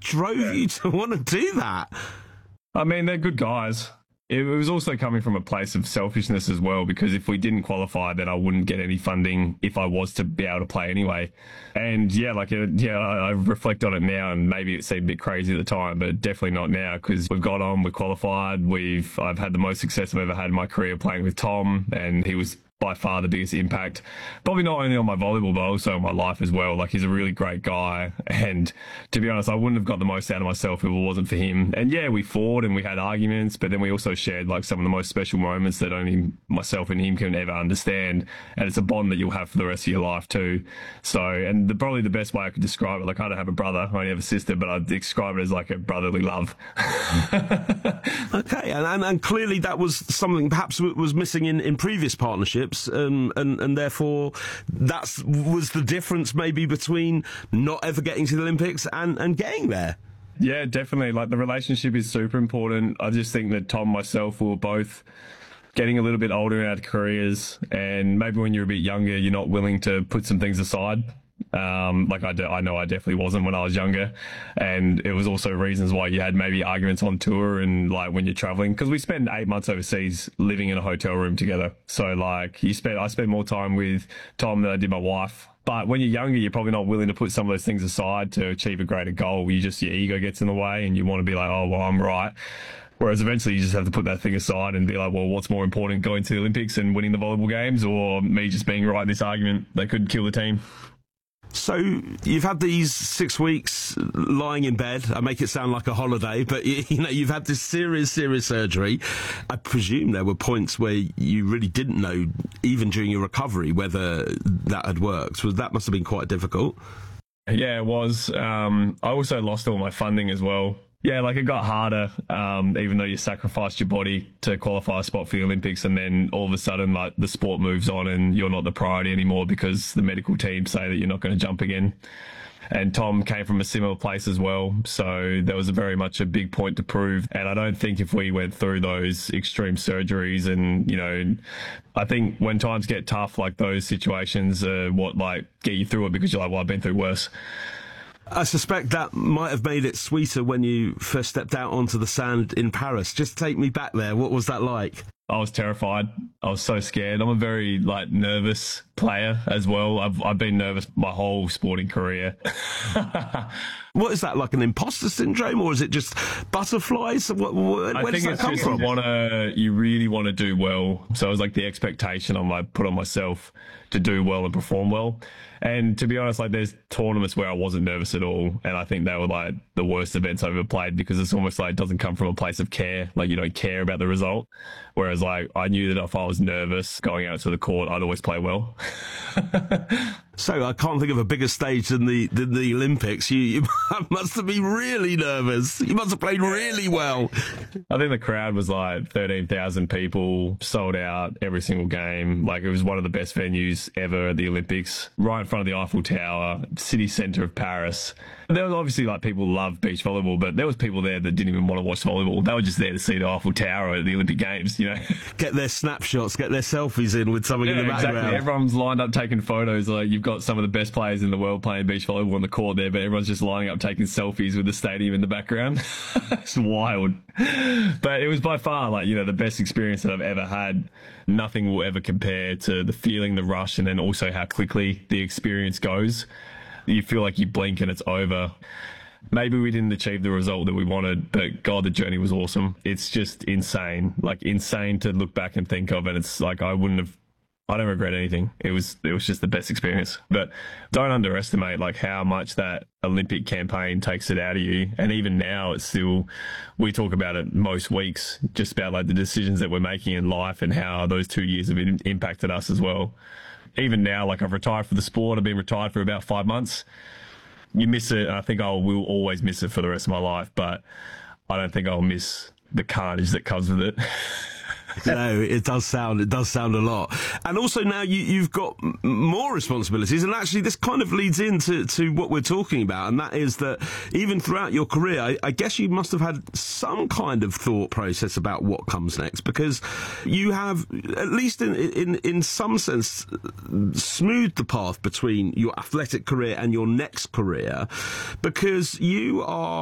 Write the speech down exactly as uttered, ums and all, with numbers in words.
drove Yeah. you to want to do that? I mean, they're good guys. It was also coming from a place of selfishness as well, because if we didn't qualify, then I wouldn't get any funding if I was to be able to play anyway. And yeah, like, uh, yeah, I, I reflect on it now, and maybe it seemed a bit crazy at the time, but definitely not now, because we've got on, we've qualified, we've, I've had the most success I've ever had in my career playing with Tom, and he was by far the biggest impact, probably not only on my volleyball, but also on my life as well. Like, he's a really great guy. And to be honest, I wouldn't have got the most out of myself if it wasn't for him. And yeah, we fought and we had arguments, but then we also shared like some of the most special moments that only myself and him can ever understand. And it's a bond that you'll have for the rest of your life too. So, and the, probably the best way I could describe it, like, I don't have a brother, I only have a sister, but I'd describe it as like a brotherly love. Okay, and, and, and clearly that was something perhaps w- was missing in, in previous partnerships, um, and, and therefore that was the difference maybe between not ever getting to the Olympics and, and getting there. Yeah, definitely. Like, the relationship is super important. I just think that Tom, myself, we were both getting a little bit older in our careers, and maybe when you're a bit younger, you're not willing to put some things aside. Um, like I, do, I know I definitely wasn't when I was younger, and it was also reasons why you had maybe arguments on tour and like when you're traveling, because we spent eight months overseas living in a hotel room together. So like you spent, I spent more time with Tom than I did my wife. But when you're younger, you're probably not willing to put some of those things aside to achieve a greater goal. You just, your ego gets in the way and you want to be like, oh, well, I'm right. Whereas eventually you just have to put that thing aside and be like, well, what's more important, going to the Olympics and winning the volleyball games, or me just being right in this argument that could kill the team? So you've had these six weeks lying in bed. I make it sound like a holiday, but you, you know, you've had this serious, serious surgery. I presume there were points where you really didn't know, even during your recovery, whether that had worked. So that must have been quite difficult. Yeah, it was. Um, I also lost all my funding as well. Yeah, like, it got harder, um, even though you sacrificed your body to qualify a spot for the Olympics, and then all of a sudden, like, the sport moves on and you're not the priority anymore because the medical team say that you're not going to jump again. And Tom came from a similar place as well, so there was a very much a big point to prove. And I don't think if we went through those extreme surgeries and, you know, I think when times get tough, like, those situations are what, like, get you through it, because you're like, well, I've been through worse. I suspect that might have made it sweeter when you first stepped out onto the sand in Paris. Just take me back there. What was that like? I was terrified. I was so scared. I'm a very, like, nervous player as well. I've I've been nervous my whole sporting career. What is that, like an imposter syndrome, or is it just butterflies? What, where, I where think does that it's come just from? you want to, you really want to do well. So it was like the expectation I'm like put on myself to do well and perform well. And to be honest, like, there's tournaments where I wasn't nervous at all, and I think they were like the worst events I've ever played, because it's almost like it doesn't come from a place of care. Like, you don't care about the result. Whereas, like, I knew that if I was nervous going out to the court, I'd always play well. So I can't think of a bigger stage than the than the Olympics. You, you must have been really nervous. You must have played really well. I think the crowd was like thirteen thousand people, sold out every single game. Like, it was one of the best venues ever at the Olympics, right in front of the Eiffel Tower, city centre of Paris. There was obviously, like, people love beach volleyball, but there was people there that didn't even want to watch volleyball. They were just there to see the Eiffel Tower at the Olympic Games, you know. Get their snapshots, get their selfies in with something Yeah, in the background. exactly. Everyone's lined up taking photos. Like, you've got some of the best players in the world playing beach volleyball on the court there, but everyone's just lining up taking selfies with the stadium in the background. It's wild. But it was by far, like, you know, the best experience that I've ever had. Nothing will ever compare to the feeling, the rush, and then also how quickly the experience goes. You feel like you blink and it's over. Maybe we didn't achieve the result that we wanted, but God, the journey was awesome. It's just insane, like, insane to look back and think of. And it's like, I wouldn't have, I don't regret anything. It was, it was just the best experience. But don't underestimate, like, how much that Olympic campaign takes it out of you. And even now, it's still, we talk about it most weeks, just about, like, the decisions that we're making in life and how those two years have in, impacted us as well. Even now, like, I've retired for the sport. I've been retired for about five months. You miss it, and I think I will always miss it for the rest of my life, but I don't think I'll miss the carnage that comes with it. No, it does sound it does sound a lot. And also now you, you've got m- more responsibilities, and actually this kind of leads into to what we're talking about, and that is that even throughout your career, I, I guess you must have had some kind of thought process about what comes next, because you have, at least in in, in some sense, smoothed the path between your athletic career and your next career, because you are